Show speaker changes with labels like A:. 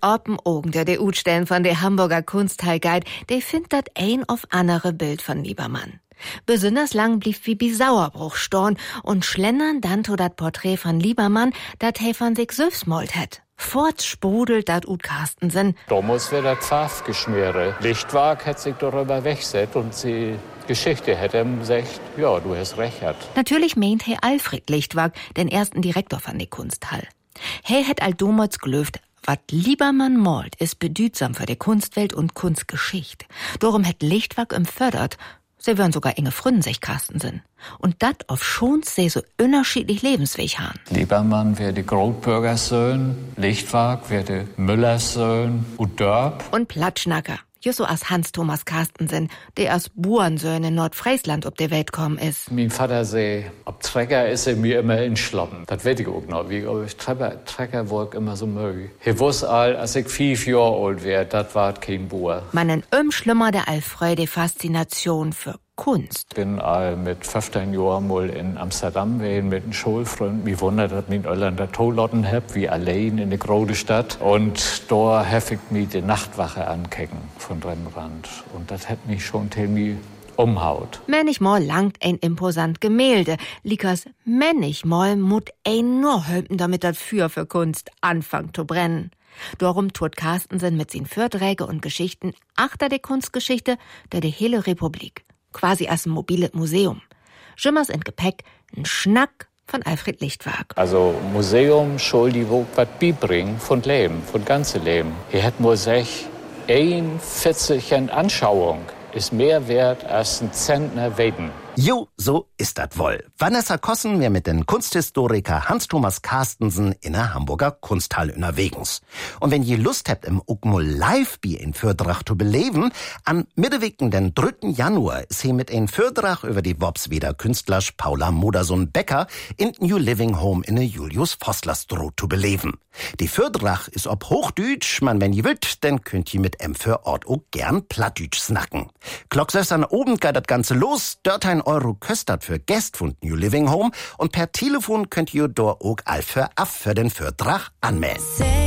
A: open Augen der Utstellen von der Hamburger Kunsthall-Guide, der findet dat ein auf andere Bild von Liebermann. Besonders lang blieb wie bi Sauerbruch storn und schlendern dann to dat Porträt von Liebermann, dat he von sich selbst molt het. Fort sprudelt dat ut Carstensen.
B: Damals wär dat Pfaff geschmiere. Lichtwag hat sich darüber wegset und die Geschichte hätte ihm gesagt, ja, du hast recht.
A: Natürlich meint he Alfred Lichtwag, den ersten Direktor von der Kunsthall. He het all damals gelöft, wat Liebermann malt, ist bedeutsam für die Kunstwelt und Kunstgeschichte. Darum het Lichtwag ihm fördert. Sie würden sogar enge Fründen sich Carstensen. Und dat auf schons sie so unterschiedlich Lebensweg haben.
B: Liebermann wär die Großbürgersöhn, Lichtwag wär die Müllersöhn und Dörp.
A: Und Platschnacker. Just so als Hans-Thomas Carstensen, der aus Buhrensöhn in Nordfriesland ob der Welt kommen ist.
B: Mein Vater sei, ob Trecker ist er mir immer in Schloppen. Das weiß ich auch noch, wie ich Trecker war immer so möge. Ich wusste all, als ich 5 Jahre alt wär, das war kein Buhr.
A: Man schlimmer der Alfred Faszination für Kunst.
B: Ich bin all mit 15 Jahren mal in Amsterdam gewesen mit einem Schulfreund. Mich wundert, dass ich in Irland der Toiletten hab, wie allein in der großen Stadt. Und da hab ich mich die Nachtwache ankecken von Rembrandt. Und das hat mich schon ziemlich umhaut.
A: Manchmal langt ein imposant Gemälde. Likas manchmal mut ein nur hölpen, damit das Feuer für Kunst anfangt zu brennen. Darum tut Carstensen mit seinen Vorträgen und Geschichten achter der Kunstgeschichte der hele Republik. Quasi als ein mobiles Museum. Schimmers in Gepäck, ein Schnack von Alfred Lichtwag.
B: Also Museum soll die Wog was beibringen von Leben, von ganzem Leben. Hier hat nur sich 41 Anschauung ist mehr wert als ein Zentner Weden.
C: Jo, so ist dat wohl. Vanessa Kossen wär mit den Kunsthistoriker Hans-Thomas Carstensen in der Hamburger Kunsthall unterwegs. Und wenn ihr Lust habt, im Uckmol Live-Bier in Fördrach zu beleben, am Mittwoch, den 3. Januar, ist hier mit ein Fördrach über die Worpsweder Künstlersch Paula Modersohn-Becker in New Living Home in der Julius-Vossler-Stroh zu beleben. Die Fördrach ist ob Hochdütsch, man wenn ihr wollt, dann könnt ihr mit für Ort auch gern Plattdütsch snacken. Glocksöfs an oben geht das Ganze los, dort ein Euro köstert für Gäst von New Living Home und per Telefon könnt ihr dort auch all für den Fördrach anmelden.